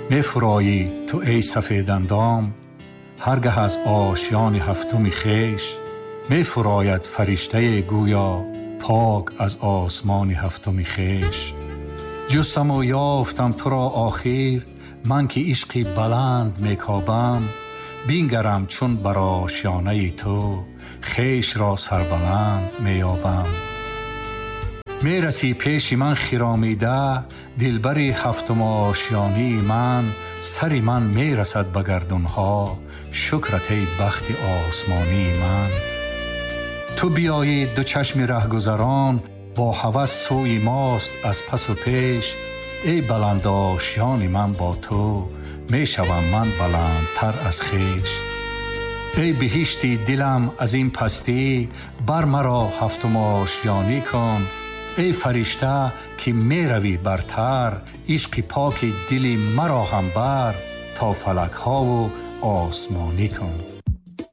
می فرایی تو ای سفید اندام، هرگه از آشیان هفتم خیش. می فراید فرشته گویا پاک از آسمان هفتم خیش. جستم و یافتم تو را آخر، من که عشقی بلند می کابم. بینگرم چون بر آشیانه تو، خیش را سربلند می یابم. می رسی پیش من خرامیده، دلبری هفتم آشیانی من. سری من می رسد به گردونها، شکرت ای بخت آسمانی من. تو بیایی دو چشم رهگذران، با هوس سوی ماست از پس و پیش. ای بلند آشیان من با تو، می شوم من بلندتر از خیش. ای بهشتی دلم از این پستی، بر مرا هفتم آشیانی کن. ای فرشته که می روی برتر، عشق پاک دلی مرا هم بر. تا فلک ها و آسمانی کن.